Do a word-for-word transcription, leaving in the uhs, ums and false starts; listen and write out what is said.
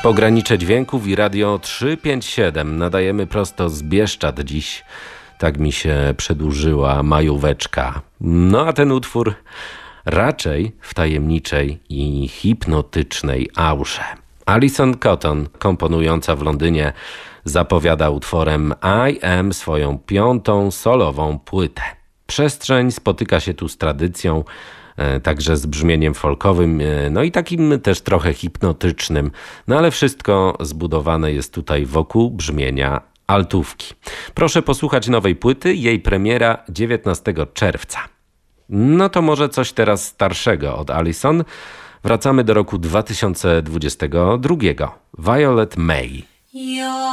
Pogranicze dźwięków i radio trzysta pięćdziesiąt siedem. Nadajemy prosto z Bieszczad dziś. Tak mi się przedłużyła majóweczka. No a ten utwór raczej w tajemniczej i hipnotycznej aurze. Alison Cotton, komponująca w Londynie, zapowiada utworem I Am swoją piątą solową płytę. Przestrzeń spotyka się tu z tradycją, także z brzmieniem folkowym, no i takim też trochę hipnotycznym. No ale wszystko zbudowane jest tutaj wokół brzmienia altówki. Proszę posłuchać nowej płyty, jej premiera dziewiętnastego czerwca. No to może coś teraz starszego od Alison. Wracamy do roku dwa tysiące dwudziestego drugiego. Violet May.